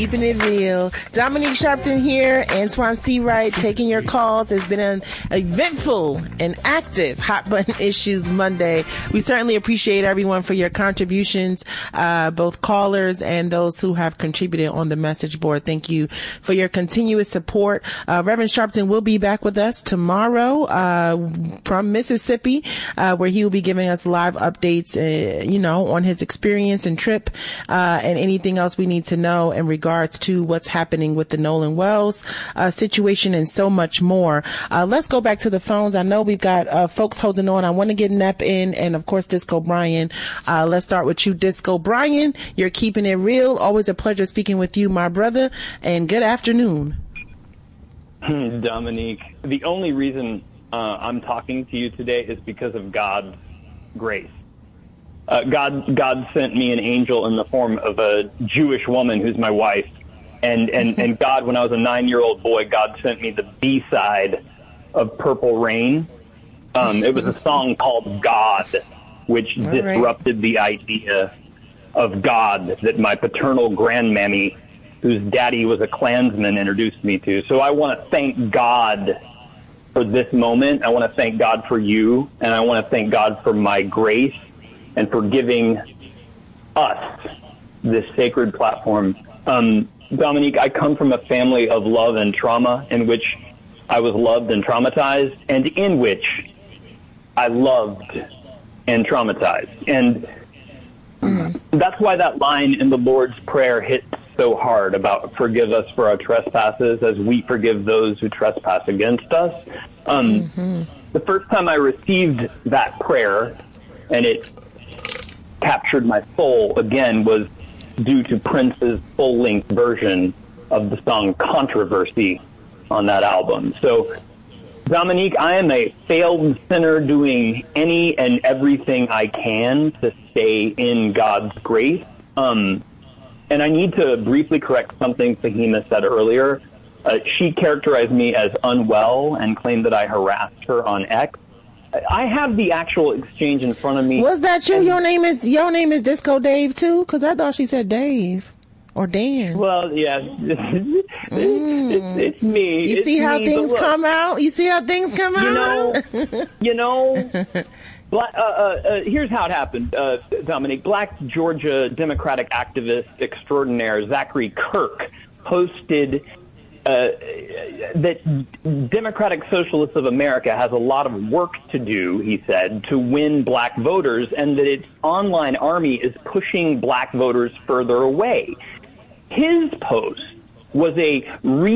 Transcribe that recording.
Keeping it real. Dominique Sharpton here, Antoine Seawright taking your calls. It's been an eventful and active Hot Button Issues Monday. We certainly appreciate everyone for your contributions, both callers and those who have contributed on the message board. Thank you for your continuous support. Reverend Sharpton will be back with us tomorrow from Mississippi, where he will be giving us live updates, on his experience and trip and anything else we need to know in regards to what's happening with the Nolan Wells situation and so much more. Let's go back to the phones. I know we've got folks holding on. I want to get Nep in and, of course, Disco Brian. Let's start with you, Disco Brian. You're keeping it real. Always a pleasure speaking with you, my brother, and good afternoon. Dominique, the only reason I'm talking to you today is because of God's grace. God sent me an angel in the form of a Jewish woman who's my wife. And God, when I was a 9-year-old boy, God sent me the B-side of Purple Rain. It was a song called God, which disrupted the idea of God that my paternal grandmammy, whose daddy was a Klansman, introduced me to. So I want to thank God for this moment. I want to thank God for you, and I want to thank God for my grace and for giving us this sacred platform. Dominique, I come from a family of love and trauma in which I was loved and traumatized, and in which I loved and traumatized. And that's why that line in the Lord's Prayer hits so hard about forgive us for our trespasses as we forgive those who trespass against us. The first time I received that prayer, and it captured my soul again, was due to Prince's full-length version of the song Controversy on that album. So, Dominique, I am a failed sinner doing any and everything I can to stay in God's grace. And I need to briefly correct something Fahima said earlier. She characterized me as unwell and claimed that I harassed her on X. I have the actual exchange in front of me. Was that you? Your name is Disco Dave too? Because I thought she said Dave or Dan. Well, yeah, it's me. You see how things come out. You see how things come out. Here's how it happened, Dominic. Black Georgia Democratic activist extraordinaire Zachary Kirk posted that Democratic Socialists of America has a lot of work to do, he said, to win black voters, and that its online army is pushing black voters further away. His post was a